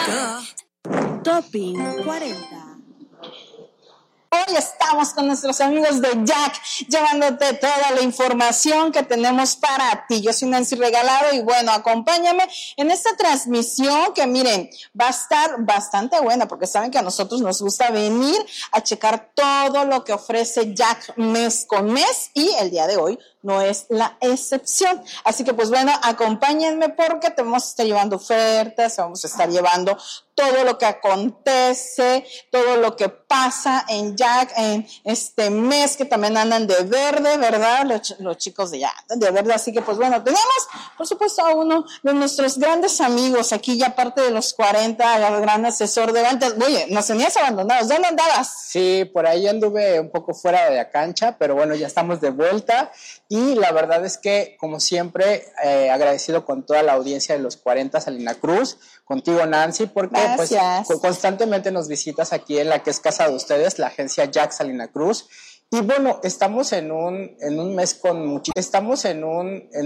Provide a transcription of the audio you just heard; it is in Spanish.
Topping 40. Hoy estamos con nuestros amigos de Jack, llevándote toda la información que tenemos para ti. Yo soy Nancy Regalado y bueno, acompáñame en esta transmisión que miren, va a estar bastante buena porque saben que a nosotros nos gusta venir a checar todo lo que ofrece Jack mes con mes y el día de hoy no es la excepción. Así que pues bueno, acompáñenme porque te vamos a estar llevando ofertas, vamos a estar llevando todo lo que acontece, todo lo que pasa en Jack en este mes, que también andan de verde, ¿verdad? Los chicos de Jack de verde. Así que pues bueno, tenemos por supuesto a uno de nuestros grandes amigos aquí, ya parte de los 40, el gran asesor de ventas. Oye, nos tenías abandonados, ¿dónde andabas? Sí, por ahí anduve un poco fuera de la cancha, pero bueno, ya estamos de vuelta y la verdad es que, como siempre, agradecido con toda la audiencia de los 40 Salina Cruz, contigo Nancy, porque pues constantemente nos visitas aquí en la que es casa de ustedes, la agencia Jack Salina Cruz. Y bueno, estamos en un mes con